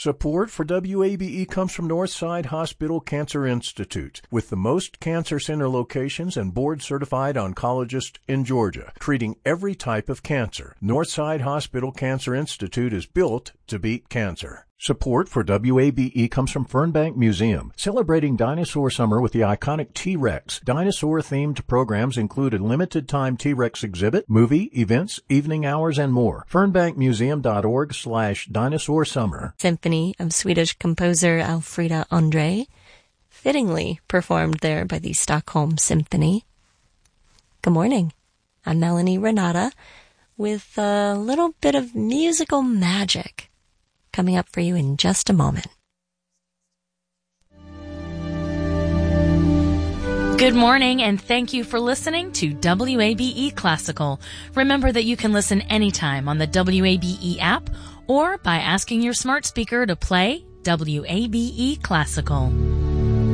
Support for WABE comes from Northside Hospital Cancer Institute, with the most cancer center locations and board-certified oncologist in Georgia, treating every type of cancer. Northside Hospital Cancer Institute is built to beat cancer. Support for WABE comes from Fernbank Museum, celebrating Dinosaur Summer with the iconic T-Rex. Dinosaur-themed programs include a limited-time T-Rex exhibit, movie, events, evening hours, and more. Fernbankmuseum.org/dinosaur-summer. Symphony of Swedish composer Alfreda André, fittingly performed there by the Stockholm Symphony. Good morning. I'm Melanie Renata with a little bit of musical magic coming up for you in just a moment. Good morning, and thank you for listening to WABE Classical. Remember that you can listen anytime on the WABE app or by asking your smart speaker to play WABE Classical.